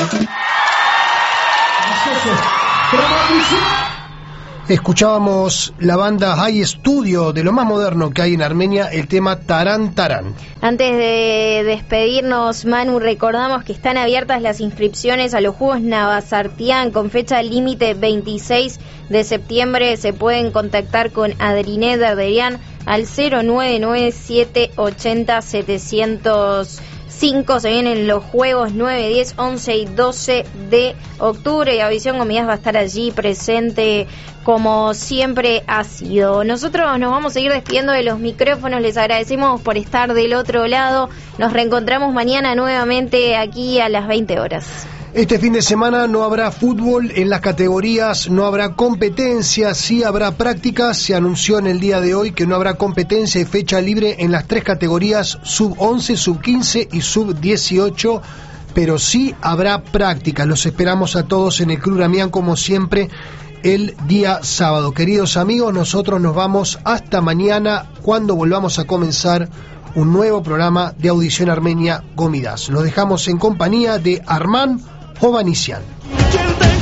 Escuchábamos la banda High Studio, de lo más moderno que hay en Armenia, el tema Tarán Tarán. Antes de despedirnos, Manu, recordamos que están abiertas las inscripciones a los Juegos Navasartián con fecha límite 26 de septiembre. Se pueden contactar con Adrinet Arderian al 099-780-705. Se vienen los juegos 9, 10, 11 y 12 de octubre y Avisión Comidas va a estar allí presente como siempre ha sido. Nosotros nos vamos a ir despidiendo de los micrófonos, les agradecemos por estar del otro lado. Nos reencontramos mañana nuevamente aquí a las 20 horas. Este fin de semana no habrá fútbol en las categorías, no habrá competencia, sí habrá prácticas. Se anunció en el día de hoy que no habrá competencia y fecha libre en las tres categorías sub-11, sub-15 y sub-18, pero sí habrá prácticas. Los esperamos a todos en el Club Damián como siempre el día sábado. Queridos amigos, nosotros nos vamos hasta mañana cuando volvamos a comenzar un nuevo programa de Audición Armenia Gomidas. Los dejamos en compañía de Armán Hovhannisyan.